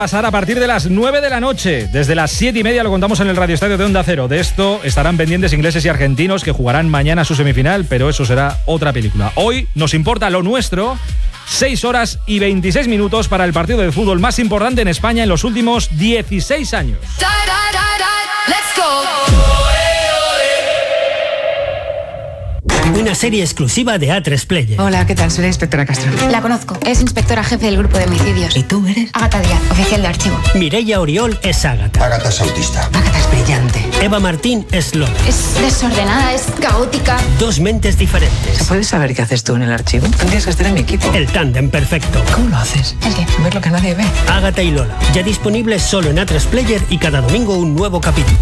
Pasar a partir de las 9 de la noche. Desde las 7:30 lo contamos en el Radio Estadio de Onda Cero. De esto estarán pendientes ingleses y argentinos que jugarán mañana su semifinal, pero eso será otra película. Hoy nos importa lo nuestro. 6 horas y 26 minutos para el partido de fútbol más importante en España en los últimos 16 años. Let's go. Una serie exclusiva de A3 Player. Hola, ¿qué tal? Soy la inspectora Castro. La conozco. Es inspectora jefe del grupo de homicidios. ¿Y tú eres? Ágata Díaz, oficial de archivo. Mireia Oriol es Ágata. Ágata es autista. Ágata es brillante. Eva Martín es Lola. Es desordenada, es caótica. Dos mentes diferentes. ¿Se puede saber qué haces tú en el archivo? Tendrías que estar en mi equipo. El tándem perfecto. ¿Cómo lo haces? ¿El qué? Ver lo que nadie ve. Ágata y Lola. Ya disponibles solo en A3 Player y cada domingo un nuevo capítulo.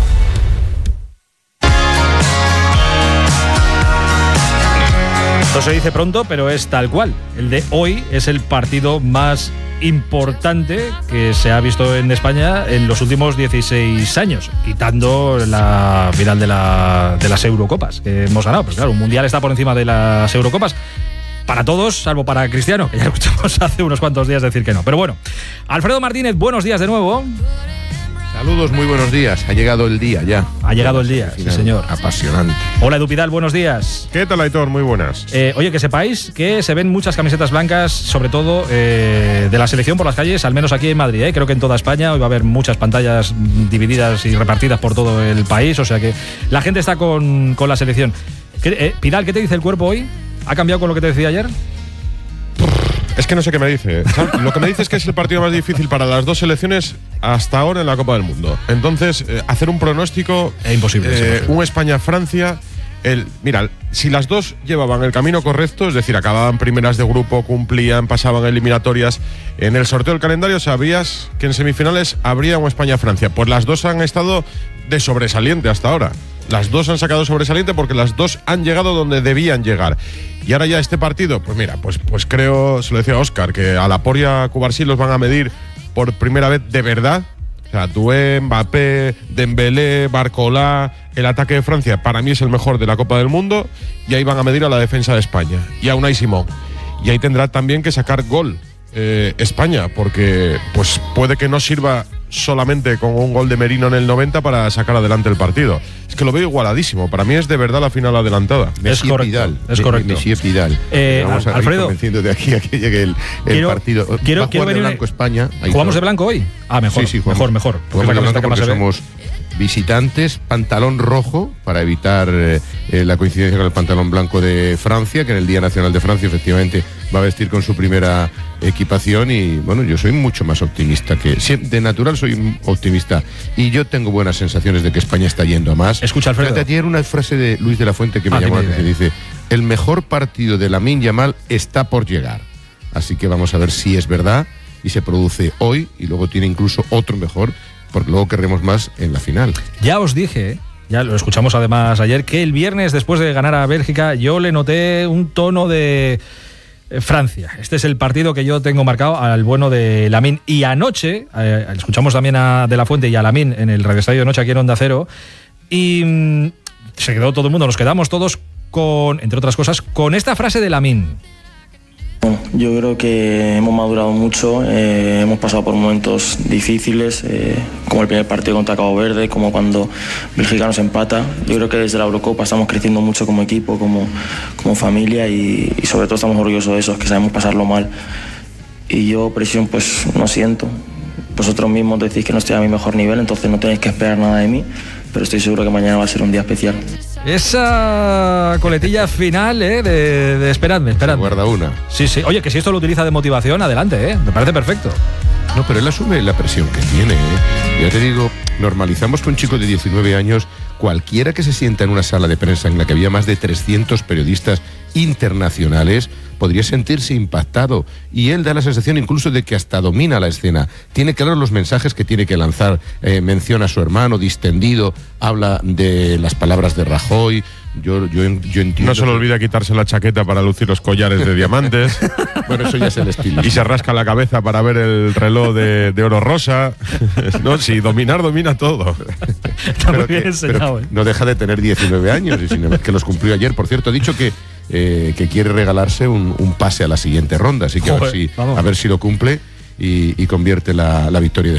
Esto se dice pronto, pero es tal cual. El de hoy es el partido más importante que se ha visto en España en los últimos 16 años, quitando la final de las Eurocopas que hemos ganado. Pues claro, un mundial está por encima de las Eurocopas. Para todos, salvo para Cristiano, que ya lo escuchamos hace unos cuantos días decir que no. Pero bueno, Alfredo Martínez, buenos días de nuevo. Saludos, muy buenos días. Ha llegado el día ya. Ha llegado el día, sí señor. Apasionante. Hola Edu Pidal, buenos días. ¿Qué tal, Aitor? Muy buenas. Oye, que sepáis que se ven muchas camisetas blancas, sobre todo de la selección por las calles, al menos aquí en Madrid. Creo que en toda España hoy va a haber muchas pantallas divididas y repartidas por todo el país, o sea que la gente está con la selección. Pidal, ¿qué te dice el cuerpo hoy? ¿Ha cambiado con lo que te decía ayer? Es que no sé qué me dice. Lo que me dice es que es el partido más difícil para las dos selecciones hasta ahora en la Copa del Mundo. Entonces, hacer un pronóstico es imposible. Un España-Francia. Mira, si las dos llevaban el camino correcto, es decir, acababan primeras de grupo, cumplían, pasaban eliminatorias, en el sorteo del calendario sabías que en semifinales habría un España-Francia. Pues las dos han estado de sobresaliente hasta ahora. Las dos han sacado sobresaliente porque las dos han llegado donde debían llegar. Y ahora ya este partido, pues mira, pues creo, se lo decía Óscar, que a la Poria Cubarsí los van a medir por primera vez de verdad. O sea, Doué, Mbappé, Dembélé, Barcola, el ataque de Francia para mí es el mejor de la Copa del Mundo, y ahí van a medir a la defensa de España y a Unai Simón. Y ahí tendrá también que sacar gol España, porque pues puede que no sirva solamente con un gol de Merino en el 90 para sacar adelante el partido. Es que lo veo igualadísimo. Para mí es de verdad la final adelantada. Es correcto. Es correcto. Vamos a Alfredo, ir convenciendo de aquí a que llegue el partido. Quiero venir de blanco España. ¿Jugamos de blanco hoy? Ah, mejor. Sí, mejor. Jugamos de blanco porque somos visitantes, pantalón rojo, para evitar la coincidencia con el pantalón blanco de Francia, que en el Día Nacional de Francia efectivamente va a vestir con su primera equipación. Y bueno, yo soy mucho más optimista de natural, soy optimista, y yo tengo buenas sensaciones de que España está yendo a más. Escucha, Alfredo. Fíjate, ayer una frase de Luis de la Fuente que me llamó la atención, dice: el mejor partido de Lamine Yamal está por llegar. Así que vamos a ver si es verdad y se produce hoy, y luego tiene incluso otro mejor, porque luego querremos más en la final. Ya os dije, ya lo escuchamos además ayer, que el viernes, después de ganar a Bélgica, yo le noté un tono de Francia. Este es el partido que yo tengo marcado al bueno de Lamine. Y anoche, escuchamos también a De la Fuente y a Lamine en el Radio Estadio de Noche aquí en Onda Cero, y se quedó todo el mundo, nos quedamos todos con, entre otras cosas, con esta frase de Lamine. Yo creo que hemos madurado mucho, hemos pasado por momentos difíciles, como el primer partido contra Cabo Verde, como cuando Bélgica nos empata. Yo creo que desde la Eurocopa estamos creciendo mucho como equipo, como familia, y sobre todo estamos orgullosos de eso, que sabemos pasarlo mal. Y yo presión pues no siento. Vosotros mismos decís que no estoy a mi mejor nivel, entonces no tenéis que esperar nada de mí, pero estoy seguro que mañana va a ser un día especial. Esa coletilla final, de esperadme. Guarda una. Sí. Oye, que si esto lo utiliza de motivación, adelante, me parece perfecto. No, pero él asume la presión que tiene, Ya te digo, normalizamos que un chico de 19 años, cualquiera que se sienta en una sala de prensa en la que había más de 300 periodistas internacionales, podría sentirse impactado, y él da la sensación incluso de que hasta domina la escena, tiene claros los mensajes que tiene que lanzar, menciona a su hermano distendido, habla de las palabras de Rajoy. Yo entiendo. No se le olvida quitarse la chaqueta para lucir los collares de diamantes. Bueno, eso ya es el estilo. Y se rasca la cabeza para ver el reloj de oro rosa. No, sí, domina todo. Está muy bien enseñado, no deja de tener 19 años, y sin embargo, que los cumplió ayer. Por cierto, ha dicho que quiere regalarse un pase a la siguiente ronda, así que a ver si lo cumple. y convierte la victoria de